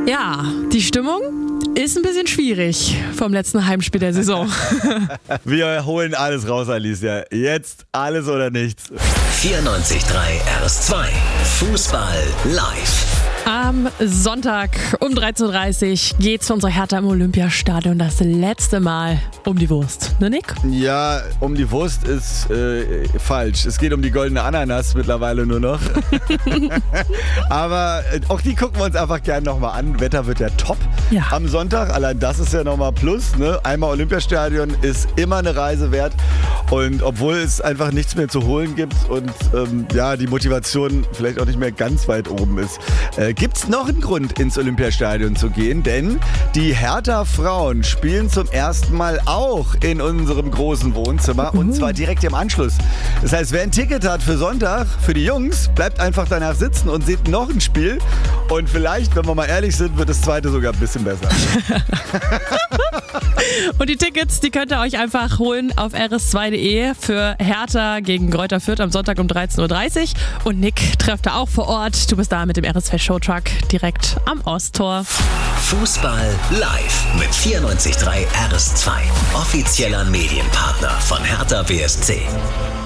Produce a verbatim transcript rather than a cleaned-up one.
Ja, die Stimmung ist ein bisschen schwierig vom letzten Heimspiel der Saison. Wir holen alles raus, Alicia. Jetzt alles oder nichts. vierundneunzig Komma drei R S zwei. Fußball live. Am Sonntag um dreizehn Uhr dreißig geht's für unsere Hertha im Olympiastadion das letzte Mal um die Wurst. Ne, Nick? Ja, um die Wurst ist äh, falsch. Es geht um die goldene Ananas mittlerweile nur noch. Aber äh, auch die gucken wir uns einfach gerne nochmal an. Wetter wird ja top Ja. am Sonntag. Allein das ist ja nochmal Plus. Ne? Einmal Olympiastadion ist immer eine Reise wert. Und obwohl es einfach nichts mehr zu holen gibt und ähm, ja, die Motivation vielleicht auch nicht mehr ganz weit oben ist, äh, gibt es noch einen Grund, ins Olympiastadion zu gehen. Denn die Hertha-Frauen spielen zum ersten Mal auch in unserem großen Wohnzimmer. Und zwar direkt im Anschluss. Das heißt, wer ein Ticket hat für Sonntag, für die Jungs, bleibt einfach danach sitzen und sieht noch ein Spiel. Und vielleicht, wenn wir mal ehrlich sind, wird das zweite sogar ein bisschen besser. Und die Tickets, die könnt ihr euch einfach holen auf r s zwei punkt d e für Hertha gegen Greuther Fürth am Sonntag um dreizehn Uhr dreißig. Und Nick trefft da auch vor Ort. Du bist da mit dem R S zwei Showtruck direkt am Osttor. Fußball live mit vierundneunzig Komma drei R S zwei. Offizieller Medienpartner von Hertha B S C.